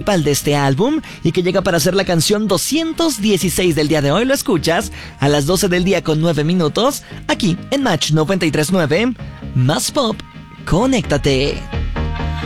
principal de este álbum y que llega para ser la canción 216 del día de hoy. Lo escuchas a las 12 del día con 9 minutos aquí en Match 93.9. Más Pop, conéctate.